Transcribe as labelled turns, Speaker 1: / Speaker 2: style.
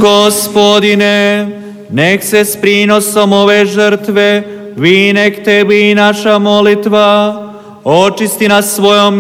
Speaker 1: Gospodine, nek se s prinosom ove žrtve vi, nek tebi i naša molitva, očisti nas svojom